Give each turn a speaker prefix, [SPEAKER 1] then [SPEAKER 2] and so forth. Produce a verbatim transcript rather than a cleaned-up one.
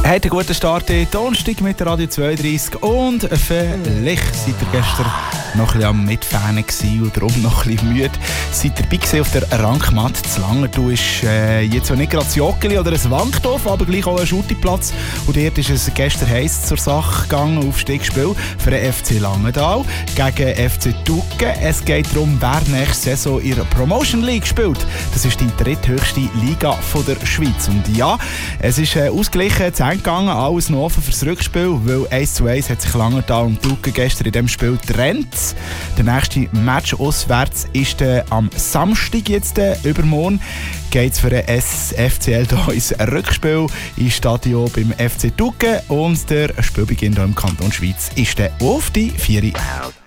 [SPEAKER 1] Habt einen guten Start in Donnerstag mit der Radio zweiunddreissig und vielleicht seid ihr gestern noch ein bisschen am Mitfahren gewesen und darum noch ein bisschen müde. Seid ihr dabei gewesen auf der Rankmatt zu Langenthal ist äh, jetzt zwar nicht gerade ein Joggeli oder ein Wankdorf, aber gleich auch ein Schuttiplatz. Und dort ist es gestern heiß zur Sache gegangen, Aufstiegsspiel für den F C Langenthal gegen F C Tucken. Es geht darum, wer nächste Saison in der Promotion League spielt. Das ist die dritthöchste Liga von der Schweiz. Und ja, es ist äh, ausgeglichen zu Ende gegangen, alles noch offen fürs Rückspiel, weil eins zu eins hat sich Langenthal und Tucken gestern in diesem Spiel getrennt. Der nächste Match auswärts ist äh, am Samstag jetzt, äh, übermorgen, geht es für den F C L hier ins Rückspiel im Stadion beim F C Tucken und der Spielbeginn hier im Kanton Schweiz ist der auf die vier Uhr.